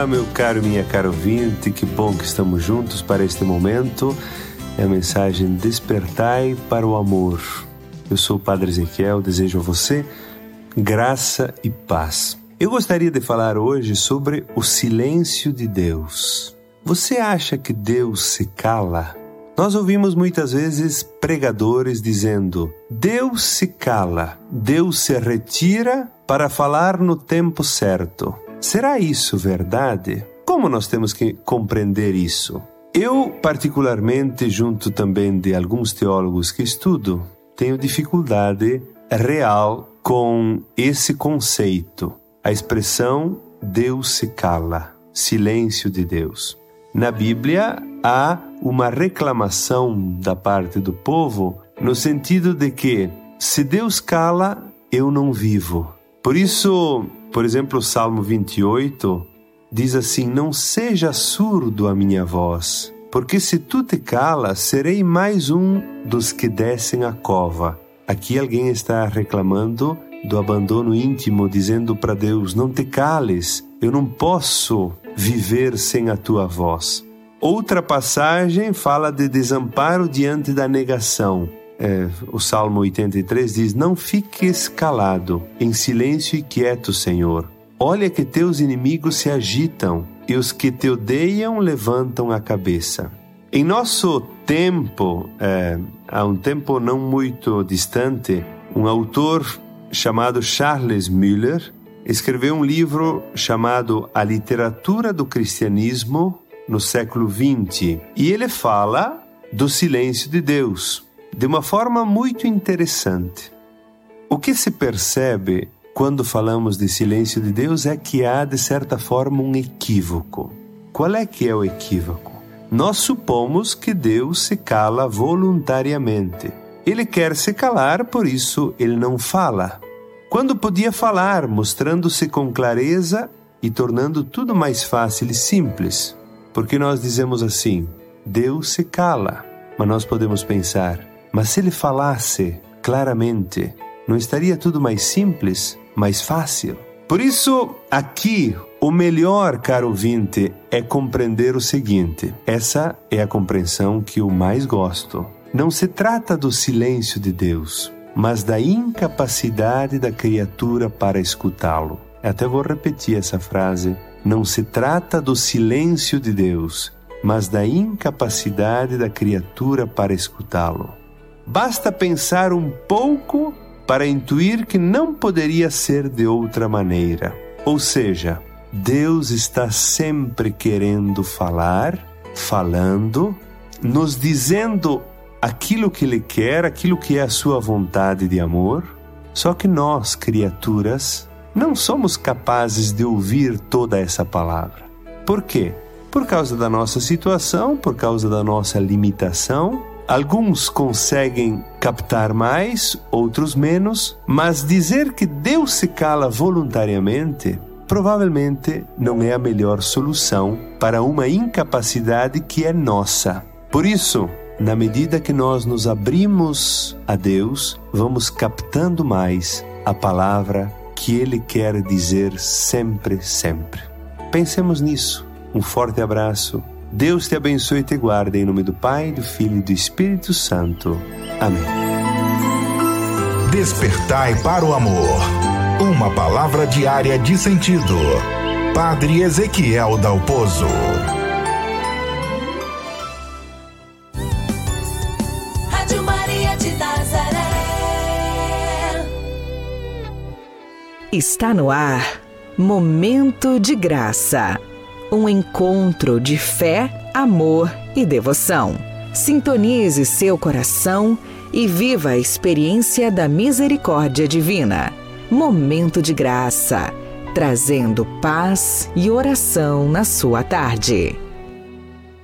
Meu caro e minha cara ouvinte, que bom que estamos juntos para este momento. É a mensagem Despertai para o Amor. Eu sou o Padre Ezequiel, desejo a você graça e paz. Eu gostaria de falar hoje sobre o silêncio de Deus. Você acha que Deus se cala? Nós ouvimos muitas vezes pregadores dizendo: Deus se cala, Deus se retira para falar no tempo certo. Será isso verdade? Como nós temos que compreender isso? Eu, particularmente, junto também de alguns teólogos que estudo, tenho dificuldade real com esse conceito. A expressão Deus se cala, silêncio de Deus. Na Bíblia, há uma reclamação da parte do povo no sentido de que, se Deus cala, eu não vivo. Por isso, por exemplo, o Salmo 28 diz assim: não seja surdo a minha voz, porque se tu te calas, serei mais um dos que descem a cova. Aqui alguém está reclamando do abandono íntimo, dizendo para Deus: não te cales, eu não posso viver sem a tua voz. Outra passagem fala de desamparo diante da negação. O Salmo 83 diz: não fiques calado, em silêncio e quieto, Senhor. Olha que teus inimigos se agitam, e os que te odeiam levantam a cabeça. Em nosso tempo, há um tempo não muito distante, um autor chamado Charles Müller escreveu um livro chamado A Literatura do Cristianismo no século XX. E ele fala do silêncio de Deus de uma forma muito interessante. O que se percebe quando falamos de silêncio de Deus é que há, de certa forma, um equívoco. Qual é que é o equívoco? Nós supomos que Deus se cala voluntariamente. Ele quer se calar, por isso ele não fala. Quando podia falar, mostrando-se com clareza e tornando tudo mais fácil e simples. Porque nós dizemos assim: Deus se cala. Mas nós podemos pensar: mas se ele falasse claramente, não estaria tudo mais simples, mais fácil? Por isso, aqui, o melhor, caro ouvinte, é compreender o seguinte. Essa é a compreensão que eu mais gosto. Não se trata do silêncio de Deus, mas da incapacidade da criatura para escutá-lo. Até vou repetir essa frase. Não se trata do silêncio de Deus, mas da incapacidade da criatura para escutá-lo. Basta pensar um pouco para intuir que não poderia ser de outra maneira. Ou seja, Deus está sempre querendo falar, falando, nos dizendo aquilo que Ele quer, aquilo que é a sua vontade de amor. Só que nós, criaturas, não somos capazes de ouvir toda essa palavra. Por quê? Por causa da nossa situação, por causa da nossa limitação. Alguns conseguem captar mais, outros menos, mas dizer que Deus se cala voluntariamente provavelmente não é a melhor solução para uma incapacidade que é nossa. Por isso, na medida que nós nos abrimos a Deus, vamos captando mais a palavra que Ele quer dizer sempre, sempre. Pensemos nisso. Um forte abraço. Deus te abençoe e te guarde, em nome do Pai, do Filho e do Espírito Santo. Amém. Despertai para o amor. Uma palavra diária de sentido. Padre Ezequiel Dalpozo. Rádio Maria de Nazaré. Está no ar Momento de Graça. Um encontro de fé, amor e devoção. Sintonize seu coração e viva a experiência da misericórdia divina. Momento de Graça, trazendo paz e oração na sua tarde.